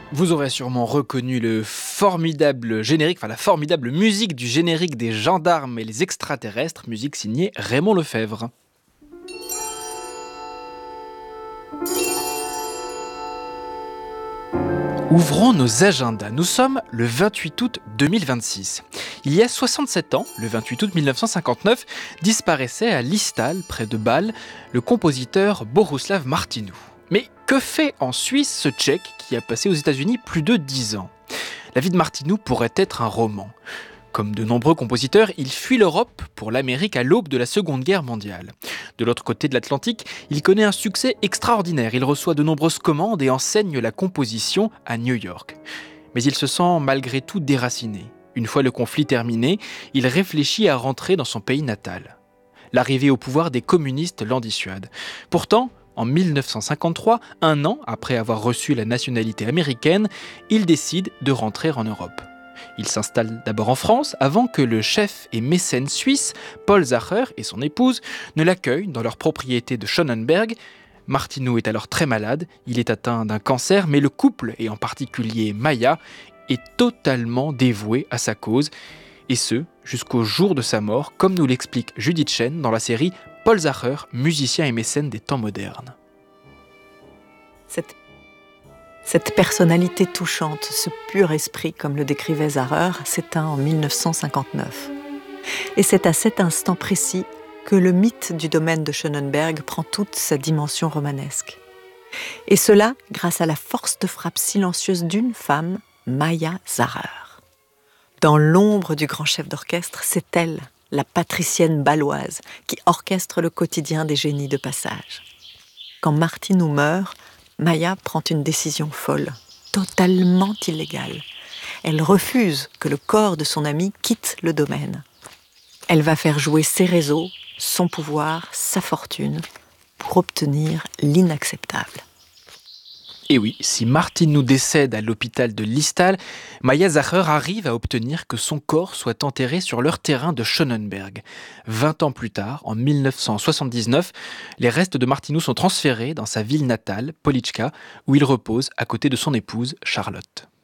Vous aurez sûrement reconnu le formidable générique, enfin la formidable musique du générique des Gendarmes et les Extraterrestres, musique signée Raymond Lefebvre. Ouvrons nos agendas. Nous sommes le 28 août 2026. Il y a 67 ans, le 28 août 1959, disparaissait à Liestal, près de Bâle, le compositeur Bohuslav Martinu. Mais que fait en Suisse ce Tchèque qui a passé aux États-Unis plus de 10 ans ? La vie de Martinu pourrait être un roman. Comme de nombreux compositeurs, il fuit l'Europe pour l'Amérique à l'aube de la Seconde Guerre mondiale. De l'autre côté de l'Atlantique, il connaît un succès extraordinaire. Il reçoit de nombreuses commandes et enseigne la composition à New York. Mais il se sent malgré tout déraciné. Une fois le conflit terminé, il réfléchit à rentrer dans son pays natal. L'arrivée au pouvoir des communistes l'en dissuade. Pourtant, en 1953, un an après avoir reçu la nationalité américaine, il décide de rentrer en Europe. Il s'installe d'abord en France avant que le chef et mécène suisse, Paul Zacher et son épouse, ne l'accueillent dans leur propriété de Schönenberg. Martinu est alors très malade, il est atteint d'un cancer, mais le couple, et en particulier Maya, est totalement dévoué à sa cause, et ce, jusqu'au jour de sa mort, comme nous l'explique Judith Chen dans la série Paul Zacher, musicien et mécène des temps modernes. Cette personnalité touchante, ce pur esprit, comme le décrivait Zacher, s'éteint en 1959. Et c'est à cet instant précis que le mythe du domaine de Schönenberg prend toute sa dimension romanesque. Et cela grâce à la force de frappe silencieuse d'une femme, Maya Zacher. Dans l'ombre du grand chef d'orchestre, c'est elle, la patricienne bâloise, qui orchestre le quotidien des génies de passage. Quand Martinu meurt, Maya prend une décision folle, totalement illégale. Elle refuse que le corps de son ami quitte le domaine. Elle va faire jouer ses réseaux, son pouvoir, sa fortune, pour obtenir l'inacceptable. Et oui, si Martinu décède à l'hôpital de Liestal, Maya Zacher arrive à obtenir que son corps soit enterré sur leur terrain de Schönenberg. 20 ans plus tard, en 1979, les restes de Martinu sont transférés dans sa ville natale, Polička, où il repose à côté de son épouse, Charlotte.